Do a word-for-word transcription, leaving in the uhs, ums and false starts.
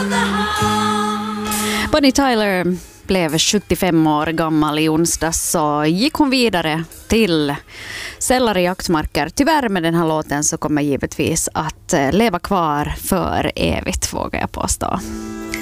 Bonnie Tyler blev sjuttiofem år gammal i onsdags, så gick hon vidare till sällare jaktmarker. Tyvärr med den här låten så kommer givetvis att leva kvar för evigt, vågar jag påstå.